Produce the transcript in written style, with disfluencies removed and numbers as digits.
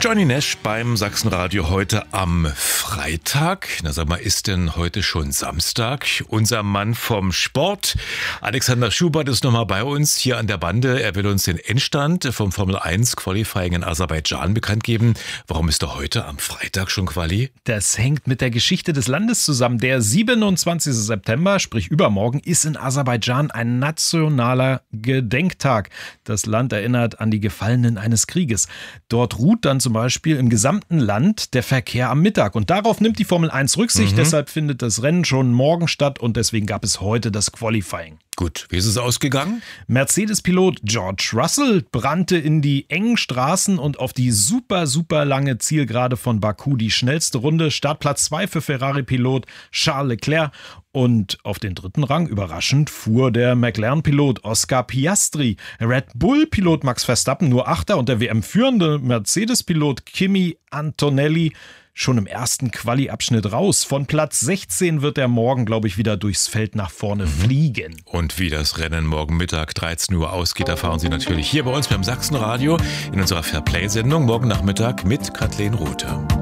Johnny Nash beim Sachsenradio heute am Freitag. Na sag mal, ist denn heute schon Samstag? Unser Mann vom Sport, Alexander Schubert, ist nochmal bei uns hier an der Bande. Er will uns den Endstand vom Formel 1 Qualifying in Aserbaidschan bekannt geben. Warum ist er heute am Freitag schon Quali? Das hängt mit der Geschichte des Landes zusammen. Der 27. September, sprich übermorgen, ist in Aserbaidschan ein nationaler Gedenktag. Das Land erinnert an die Gefallenen eines Krieges. Dort ruht dann zum Beispiel im gesamten Land der Verkehr am Mittag. Und darauf nimmt die Formel 1 Rücksicht. Deshalb findet das Rennen schon morgen statt und deswegen gab es heute das Qualifying. Gut, wie ist es ausgegangen? Mercedes-Pilot George Russell brannte in die engen Straßen und auf die super lange Zielgerade von Baku die schnellste Runde. Startplatz 2 für Ferrari-Pilot Charles Leclerc. Und auf den dritten Rang, überraschend, fuhr der McLaren-Pilot Oscar Piastri. Red Bull-Pilot Max Verstappen nur Achter und der WM-führende Mercedes-Pilot Kimi Antonelli schon im ersten Quali-Abschnitt raus. Von Platz 16 wird er morgen, glaube ich, wieder durchs Feld nach vorne fliegen. Und wie das Rennen morgen Mittag 13 Uhr ausgeht, erfahren Sie natürlich hier bei uns beim Sachsenradio in unserer Fairplay-Sendung morgen Nachmittag mit Kathleen Rothe.